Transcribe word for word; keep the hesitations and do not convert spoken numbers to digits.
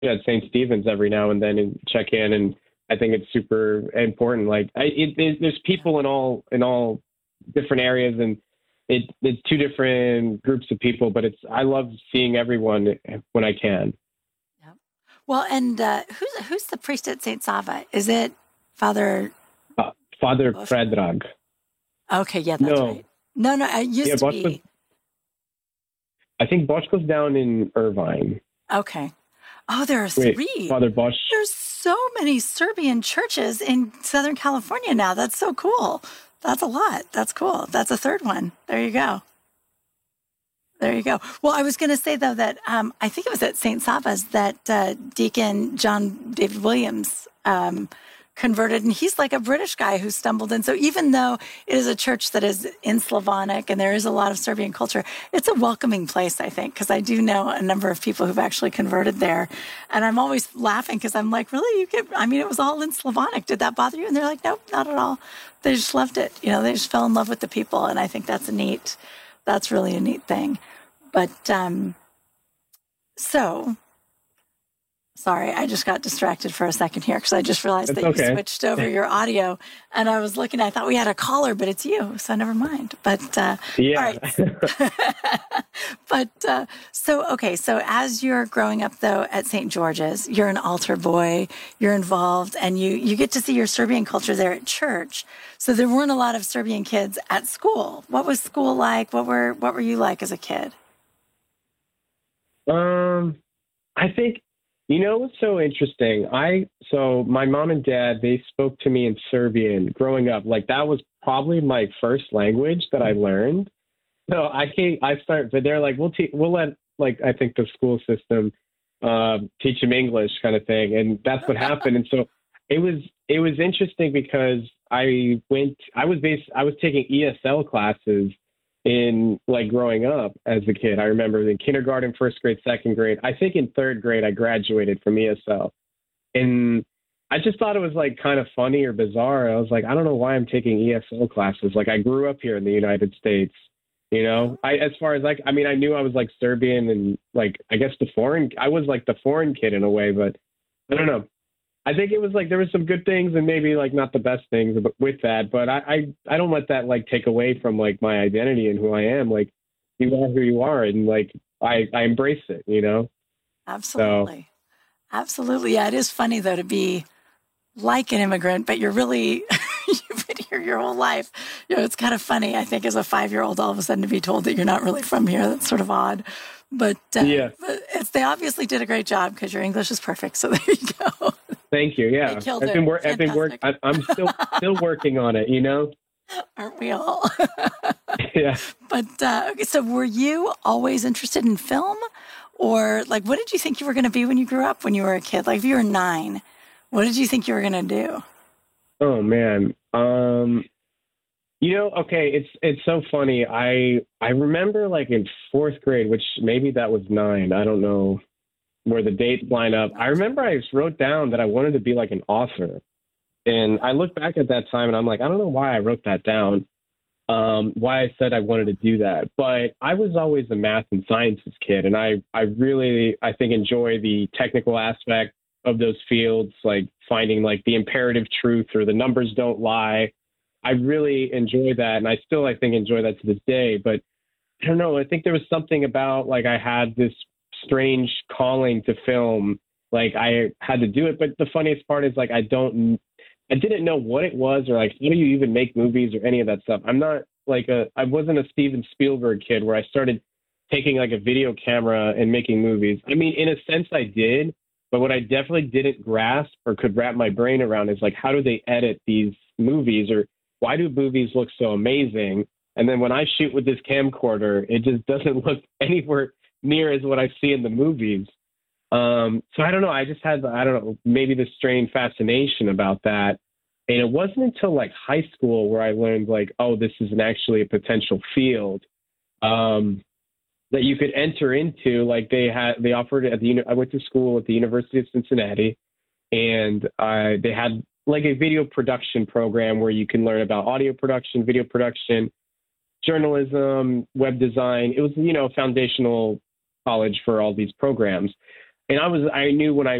at Saint Stephen's every now and then and check in, and I think it's super important. Like, I, it, it, there's people in all in all different areas, and it, it's two different groups of people. But it's I love seeing everyone when I can. Yeah. Well, and uh, who's who's the priest at Saint Sava? Is it Father Uh, Father Predrag. Okay, yeah, that's no. right. No, no, it used yeah, to Boschko's, be. I think Boschko's down in Irvine. Okay. Oh, there are Wait, three. Father Bosch. There's so many Serbian churches in Southern California now. That's so cool. That's a lot. That's cool. That's a third one. There you go. There you go. Well, I was going to say, though, that um, I think it was at Saint Sava's that uh, Deacon John David Williams um, converted, and he's like a British guy who stumbled in. So even though it is a church that is in Slavonic and there is a lot of Serbian culture, it's a welcoming place, I think, because I do know a number of people who've actually converted there. And I'm always laughing because I'm like, really? You get, I mean, it was all in Slavonic. Did that bother you? And they're like, nope, not at all. They just loved it. You know, they just fell in love with the people. And I think that's a neat, that's really a neat thing. But um, so... Sorry, I just got distracted for a second here because I just realized It's that okay. you switched over your audio, and I was looking. I thought we had a caller, but it's you, so never mind. But uh, Yeah. all right. But uh, so okay, so as you're growing up though at Saint George's, you're an altar boy. You're involved, and you you get to see your Serbian culture there at church. So there weren't a lot of Serbian kids at school. What was school like? What were what were you like as a kid? Um, I think. You know what's so interesting? I so my mom and dad, they spoke to me in Serbian growing up. Like, that was probably my first language that I learned. So I can't. I start, but they're like, we'll te- we'll let, like, I think the school system uh, teach them English, kind of thing, and that's what happened. And so it was it was interesting because I went. I was based. I was taking E S L classes in, like, growing up as a kid. I remember in kindergarten, first grade, second grade. I think in third grade, I graduated from E S L. And I just thought it was, like, kind of funny or bizarre. I was like, I don't know why I'm taking E S L classes. Like, I grew up here in the United States, you know, I, as far as, like, I mean, I knew I was, like, Serbian and, like, I guess the foreign, I was like the foreign kid in a way, but I don't know. I think it was like there were some good things and maybe, like, not the best things with that, but I, I, I don't let that, like, take away from, like, my identity and who I am. Like, you are who you are, and, like, I, I embrace it, you know? Absolutely. So. Absolutely. Yeah, it is funny though to be like an immigrant, but you're really you've been here your whole life. You know, it's kind of funny, I think, as a five-year-old, all of a sudden to be told that you're not really from here. That's sort of odd. But, uh, yeah. but it's, they obviously did a great job because your English is perfect. So there you go. Thank you. Yeah, They killed I've it. been, wor- I've been work. I- I'm still still working on it. You know. Aren't we all? Yeah. But uh, okay, so were you always interested in film, or like, what did you think you were going to be when you grew up? When you were a kid, like if you were nine, what did you think you were going to do? Oh man. Um. You know, okay, it's it's so funny. I I remember, like, in fourth grade, which maybe that was nine. I don't know where the dates line up. I remember I just wrote down that I wanted to be like an author. And I look back at that time and I'm like, I don't know why I wrote that down, um, why I said I wanted to do that. But I was always a math and sciences kid. And I, I really, I think, enjoy the technical aspect of those fields, like finding, like, the imperative truth or the numbers don't lie. I really enjoy that. And I still, I think, enjoy that to this day. But I don't know. I think there was something about, like, I had this strange calling to film. Like, I had to do it. But the funniest part is, like, I don't, I didn't know what it was, or, like, how do you even make movies or any of that stuff. I'm not like a, I wasn't a Steven Spielberg kid where I started taking, like, a video camera and making movies. I mean, in a sense I did, but what I definitely didn't grasp or could wrap my brain around is, like, how do they edit these movies, or why do movies look so amazing? And then when I shoot with this camcorder, it just doesn't look anywhere near as what I see in the movies. Um, so I don't know. I just had, I don't know, maybe this strange fascination about that. And it wasn't until, like, high school where I learned, like, oh, this is an actually a potential field um, that you could enter into. Like, they had, they offered it at the, I went to school at the University of Cincinnati, and uh, they had, like, a video production program where you can learn about audio production, video production, journalism, web design. It was, you know, foundational college for all these programs. and I was I knew when I